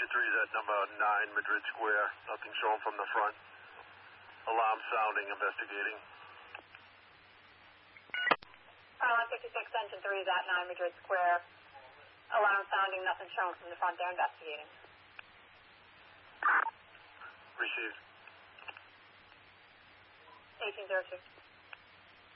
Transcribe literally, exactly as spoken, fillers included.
Engine three is at number nine, Madrid Square. Nothing shown from the front. Alarm sounding, investigating. Pylon fifty-six, Engine three is at nine, Madrid Square. Alarm sounding, nothing shown from the front. They're investigating. Received. eighteen oh two.